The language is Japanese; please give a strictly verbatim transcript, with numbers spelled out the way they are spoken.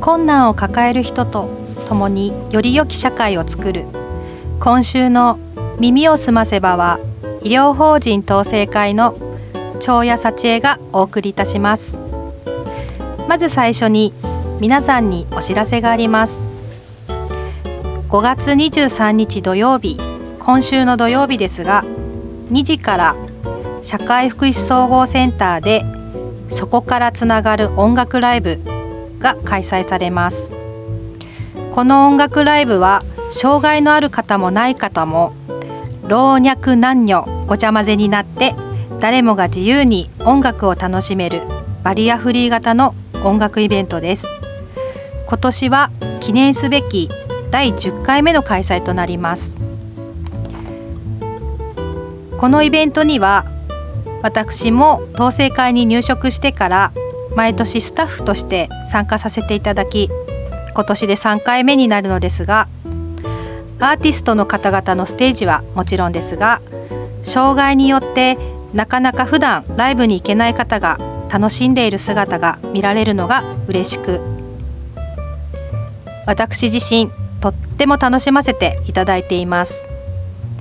困難を抱える人と共により良き社会を作る。今週の耳をすませばは、医療法人統制会の長谷幸恵がお送りいたします。まず最初に皆さんにお知らせがあります。ごがつにじゅうさんにち土曜日、今週の土曜日ですが、にじから社会福祉総合センターでそこからつながる音楽ライブが開催されます。この音楽ライブは障害のある方もない方も老若男女ごちゃ混ぜになって誰もが自由に音楽を楽しめるバリアフリー型の音楽イベントです。今年は記念すべきだいじゅっかいめの開催となります。このイベントには私も統制会に入職してから毎年スタッフとして参加させていただき、今年でさんかいめになるのですが、アーティストの方々のステージはもちろんですが、障害によってなかなか普段ライブに行けない方が楽しんでいる姿が見られるのが嬉しく、私自身とっても楽しませていただいています。